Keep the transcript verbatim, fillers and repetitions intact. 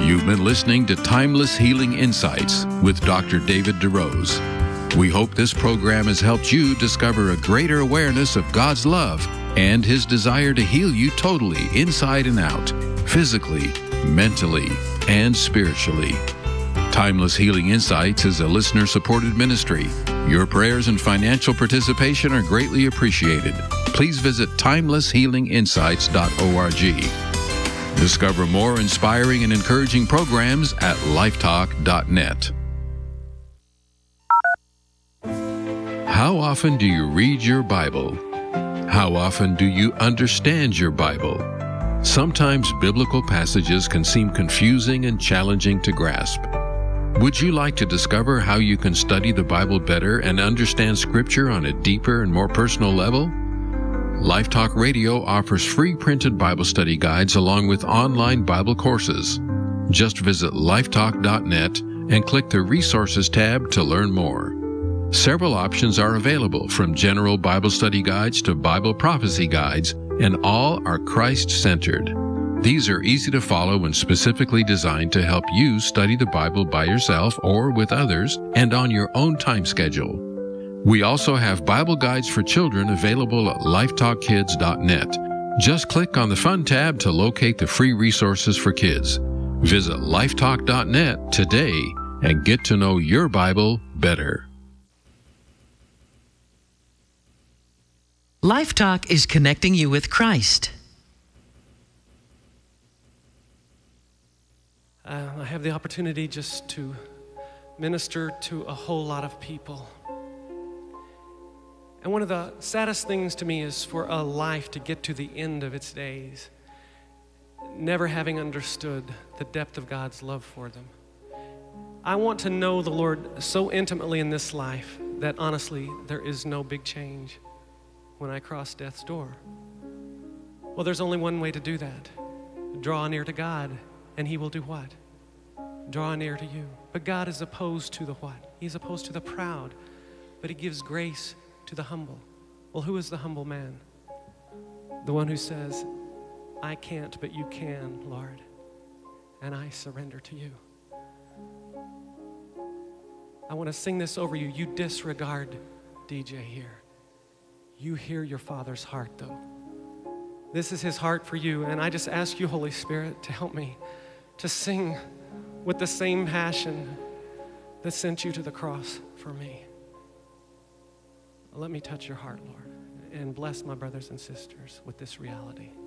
You've been listening to Timeless Healing Insights with Doctor David DeRose. We hope this program has helped you discover a greater awareness of God's love and His desire to heal you totally inside and out, physically, mentally, and spiritually. Timeless Healing Insights is a listener-supported ministry. Your prayers and financial participation are greatly appreciated. Please visit timeless healing insights dot org. Discover more inspiring and encouraging programs at lifetalk dot net. How often do you read your Bible? How often do you understand your Bible? Sometimes biblical passages can seem confusing and challenging to grasp. Would you like to discover how you can study the Bible better and understand Scripture on a deeper and more personal level? LifeTalk Radio offers free printed Bible study guides along with online Bible courses. Just visit lifetalk dot net and click the Resources tab to learn more. Several options are available, from general Bible study guides to Bible prophecy guides, and all are Christ-centered. These are easy to follow and specifically designed to help you study the Bible by yourself or with others and on your own time schedule. We also have Bible guides for children available at lifetalk kids dot net. Just click on the Fun tab to locate the free resources for kids. Visit lifetalk dot net today and get to know your Bible better. LifeTalk is connecting you with Christ. Uh, I have the opportunity just to minister to a whole lot of people. And one of the saddest things to me is for a life to get to the end of its days, never having understood the depth of God's love for them. I want to know the Lord so intimately in this life that honestly, there is no big change when I cross death's door. Well, there's only one way to do that. Draw near to God, and He will do what? Draw near to you. But God is opposed to the what? He's opposed to the proud, but He gives grace to the humble. Well, who is the humble man? The one who says, I can't, but you can, Lord, and I surrender to you. I want to sing this over you. You disregard D J here. You hear your Father's heart, though. This is His heart for you, and I just ask you, Holy Spirit, to help me to sing with the same passion that sent you to the cross for me. Let me touch your heart, Lord, and bless my brothers and sisters with this reality.